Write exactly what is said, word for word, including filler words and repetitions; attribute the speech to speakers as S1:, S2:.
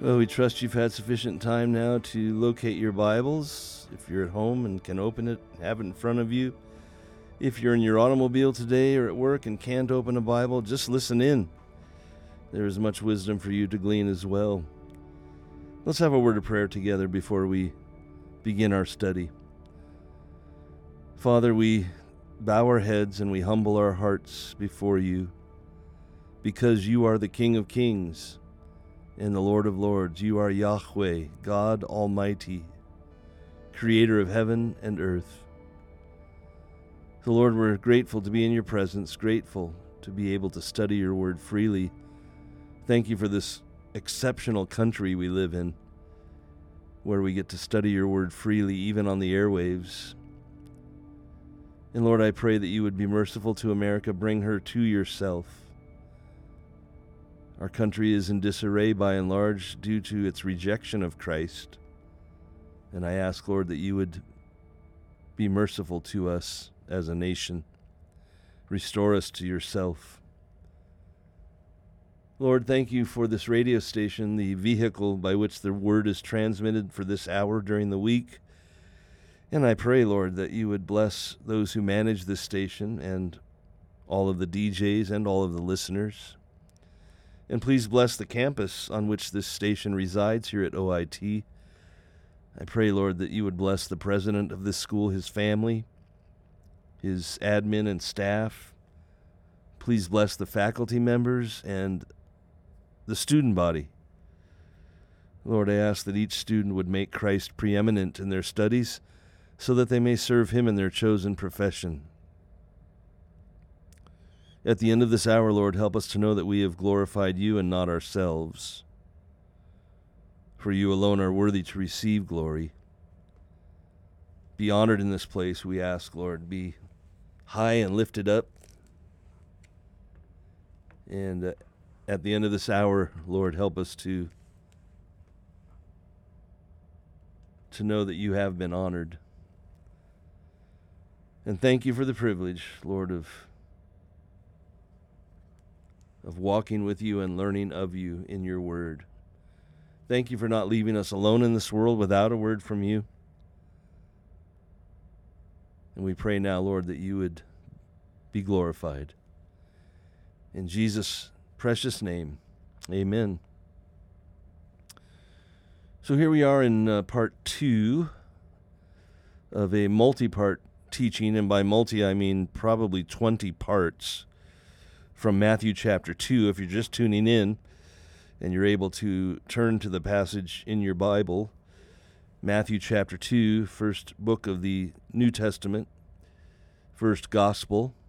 S1: Well, we trust you've had sufficient time now to locate your Bibles. If you're at home and can open it, have it in front of you. If you're in your automobile today or at work and can't open a Bible, just listen in. There is much wisdom for you to glean as well. Let's have a word of prayer together before we begin our study. Father, we bow our heads and we humble our hearts before you because you are the King of Kings and the Lord of Lords. You are Yahweh, God Almighty, Creator of heaven and earth. So Lord, we're grateful to be in your presence, grateful to be able to study your word freely. Thank you for this exceptional country we live in, where we get to study your word freely, even on the airwaves. And Lord, I pray that you would be merciful to America, bring her to yourself. Our country is in disarray by and large due to its rejection of Christ. And I ask, Lord, that you would be merciful to us as a nation. Restore us to yourself. Lord, thank you for this radio station, the vehicle by which the word is transmitted for this hour during the week. And I pray, Lord, that you would bless those who manage this station and all of the D Js and all of the listeners. And please bless the campus on which this station resides here at O I T. I pray, Lord, that you would bless the president of this school, his family, his admin and staff. Please bless the faculty members and the student body. Lord, I ask that each student would make Christ preeminent in their studies so that they may serve him in their chosen profession. At the end of this hour, Lord, help us to know that we have glorified you and not ourselves. For you alone are worthy to receive glory. Be honored in this place, we ask, Lord. Be high and lifted up. And uh, at the end of this hour, Lord, help us to, to know that you have been honored. And thank you for the privilege, Lord, of of walking with you and learning of you in your word. Thank you for not leaving us alone in this world without a word from you. And we pray now, Lord, that you would be glorified. In Jesus' precious name, amen. So here we are in uh, part two of a multi-part teaching, and by multi I mean probably twenty parts, from Matthew chapter two. If you're just tuning in and you're able to turn to the passage in your Bible, Matthew chapter two, first book of the New Testament, first gospel.